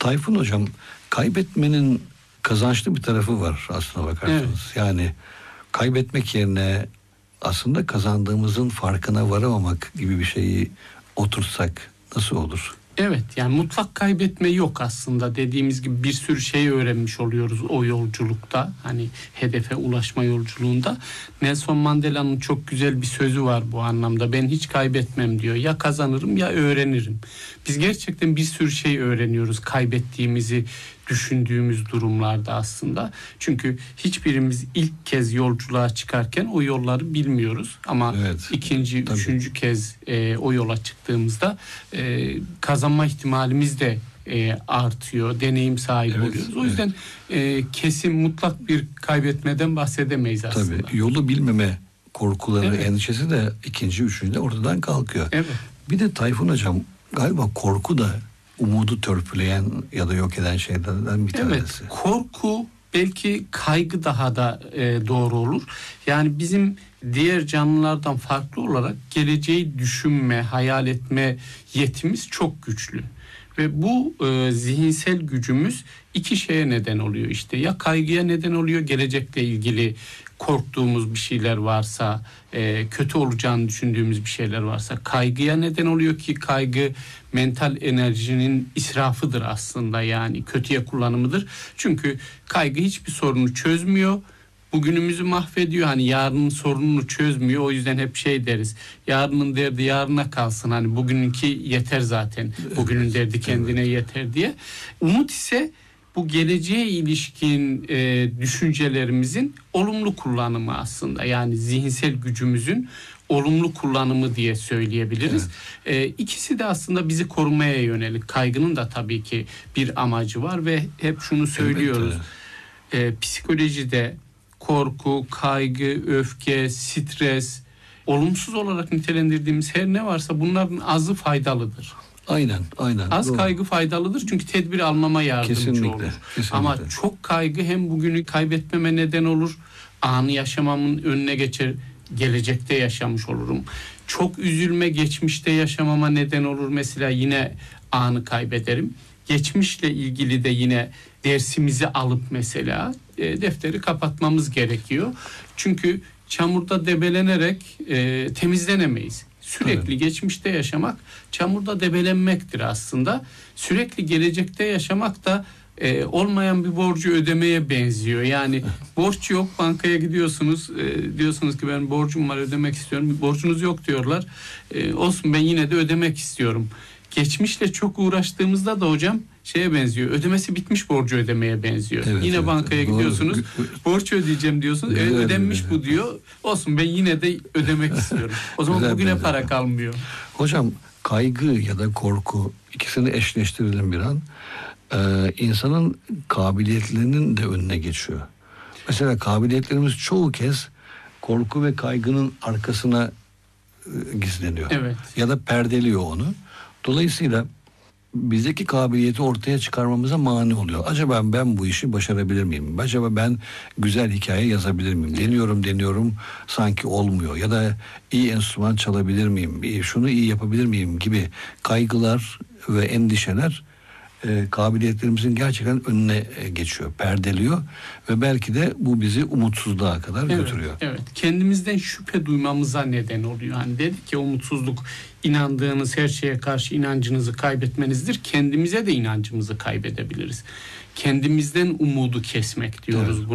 Tayfun Hocam, kaybetmenin kazançlı bir tarafı var aslına bakarsanız. Evet. Yani kaybetmek yerine aslında kazandığımızın farkına varamamak gibi bir şeyi oturtsak nasıl olur? Evet, yani mutlak kaybetme yok aslında. Dediğimiz gibi bir sürü şey öğrenmiş oluyoruz o yolculukta. Hani hedefe ulaşma yolculuğunda. Nelson Mandela'nın çok güzel bir sözü var bu anlamda. Ben hiç kaybetmem diyor. Ya kazanırım ya öğrenirim. Biz gerçekten bir sürü şey öğreniyoruz kaybettiğimizi düşündüğümüz durumlarda aslında. Çünkü hiçbirimiz ilk kez yolculuğa çıkarken o yolları bilmiyoruz. Ama Evet, ikinci, tabii. üçüncü kez o yola çıktığımızda kazanma ihtimalimiz de artıyor. Deneyim sahibi Evet, oluyoruz. O yüzden kesin mutlak bir kaybetmeden bahsedemeyiz aslında. Tabii, yolu bilmeme korkuları, Evet. endişesi de ikinci, üçüncü de ortadan kalkıyor. Evet. Bir de Tayfun Hocam, galiba korku da umudu törpüleyen ya da yok eden şeylerden bir tanesi. Evet, korku, belki kaygı daha da doğru olur. Yani bizim diğer canlılardan farklı olarak geleceği düşünme, hayal etme yetimiz çok güçlü. Ve bu zihinsel gücümüz iki şeye neden oluyor işte. Ya kaygıya neden oluyor, gelecekle ilgili korktuğumuz bir şeyler varsa, kötü olacağını düşündüğümüz bir şeyler varsa kaygıya neden oluyor ki kaygı mental enerjinin israfıdır aslında, yani kötüye kullanımıdır. Çünkü kaygı hiçbir sorunu çözmüyor. Bugünümüzü mahvediyor. Hani yarının sorununu çözmüyor. O yüzden hep şey deriz. Yarının derdi yarına kalsın. Hani bugününki yeter zaten. Bugünün derdi kendine yeter diye. Umut ise bu geleceğe ilişkin düşüncelerimizin olumlu kullanımı aslında. Yani zihinsel gücümüzün olumlu kullanımı diye söyleyebiliriz. İkisi de aslında bizi korumaya yönelik. Kaygının da tabii ki bir amacı var ve hep şunu söylüyoruz. Psikolojide korku, kaygı, öfke, stres, olumsuz olarak nitelendirdiğimiz her ne varsa bunların azı faydalıdır. Aynen. Az Doğru. kaygı faydalıdır çünkü tedbir almama yardımcı olur. Kesinlikle. Ama çok kaygı hem bugünü kaybetmeme neden olur, anı yaşamamın önüne geçer, gelecekte yaşamış olurum. Çok üzülme, geçmişte yaşamama neden olur, mesela yine anı kaybederim. Geçmişle ilgili de yine dersimizi alıp mesela defteri kapatmamız gerekiyor. Çünkü çamurda debelenerek temizlenemeyiz. Sürekli geçmişte yaşamak çamurda debelenmektir aslında. Sürekli gelecekte yaşamak da olmayan bir borcu ödemeye benziyor. Yani borç yok, bankaya gidiyorsunuz, diyorsunuz ki ben borcum var, ödemek istiyorum. Borcunuz yok diyorlar. Olsun, ben yine de ödemek istiyorum. Geçmişle çok uğraştığımızda da hocam şeye benziyor. Ödemesi bitmiş borcu ödemeye benziyor. Yine bankaya gidiyorsunuz. Borç ödeyeceğim diyorsunuz. Ödenmiş bu diyor. Olsun, ben yine de ödemek istiyorum. O zaman bugüne para kalmıyor. Hocam, kaygı ya da korku, ikisini eşleştirelim bir an. İnsanın kabiliyetlerinin de önüne geçiyor. Mesela kabiliyetlerimiz çoğu kez korku ve kaygının arkasına gizleniyor. Evet. Ya da perdeliyor onu. Dolayısıyla bizdeki kabiliyeti ortaya çıkarmamıza mani oluyor. Acaba ben bu işi başarabilir miyim? Acaba ben güzel hikaye yazabilir miyim? Deniyorum, sanki olmuyor. Ya da iyi enstrüman çalabilir miyim? Şunu iyi yapabilir miyim gibi kaygılar ve endişeler kabiliyetlerimizin gerçekten önüne geçiyor, perdeliyor ve belki de bu bizi umutsuzluğa kadar götürüyor. Evet, kendimizden şüphe duymamıza neden oluyor. Hani dedik ki umutsuzluk, inandığınız her şeye karşı inancınızı kaybetmenizdir. Kendimize de inancımızı kaybedebiliriz. Kendimizden umudu kesmek diyoruz. Evet.